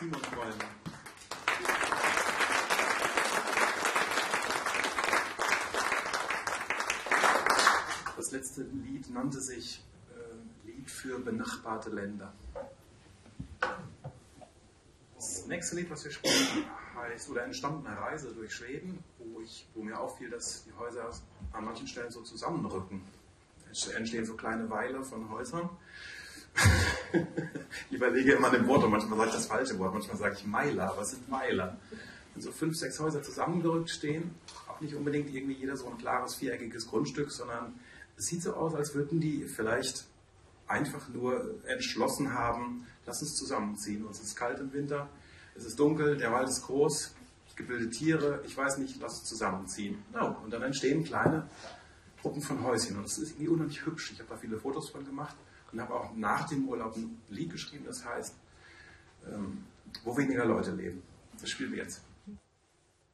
Simon Qualm. Das letzte Lied nannte sich Lied für benachbarte Länder. Das nächste Lied, was wir spielen, heißt oder entstand eine Reise durch Schweden, wo mir auffiel, dass die Häuser an manchen Stellen so zusammenrücken. Es entstehen so kleine Weiler von Häusern. Ich überlege immer den Wort und manchmal sage ich das falsche Wort, manchmal sage ich Meiler, aber es sind Weiler. Wenn so 5, 6 Häuser zusammengerückt stehen, auch nicht unbedingt irgendwie jeder so ein klares viereckiges Grundstück, sondern es sieht so aus, als würden die vielleicht einfach nur entschlossen haben, lass uns zusammenziehen. Uns ist kalt im Winter, es ist dunkel, der Wald ist groß, es gibt wilde Tiere, ich weiß nicht, lass uns zusammenziehen. No. Und dann entstehen kleine Gruppen von Häuschen und das ist irgendwie unheimlich hübsch. Ich habe da viele Fotos von gemacht und habe auch nach dem Urlaub ein Lied geschrieben, das heißt, wo weniger Leute leben. Das spielen wir jetzt.